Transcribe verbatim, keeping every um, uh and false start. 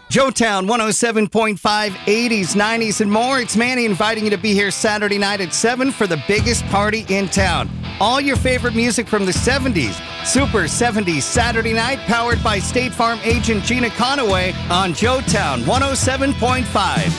Joetown one oh seven point five, eighties, nineties, and more. It's Manny inviting you to be here Saturday night at seven for the biggest party in town. All your favorite music from the seventies. Super seventies Saturday night, powered by State Farm agent Gina Conaway on Joetown one oh seven point five.